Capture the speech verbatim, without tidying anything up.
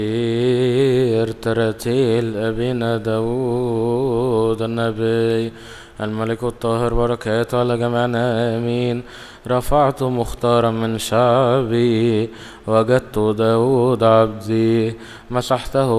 ترتيل أبينا داود النبي الملك الطاهر بركاته على جميعنا آمين. رفعت مختارا من شعبي وجدت داود عبدي مسحته